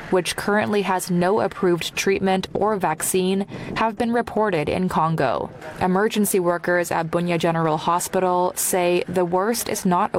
which currently has no approved treatment or vaccine, have been reported in Congo. Emergency workers at Bunia General Hospital say the worst is not